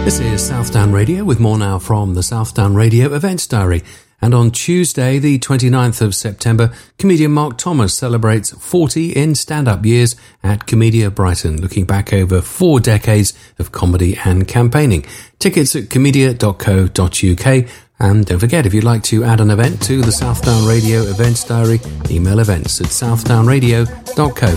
This is Southdown Radio with more now from the Southdown Radio Events Diary. And on Tuesday, the 29th of September, comedian Mark Thomas celebrates 40 in stand-up years at Comedia Brighton, looking back over 4 decades of comedy and campaigning. Tickets at comedia.co.uk. And don't forget, if you'd like to add an event to the Southdown Radio Events Diary, email events@southdownradio.co.uk.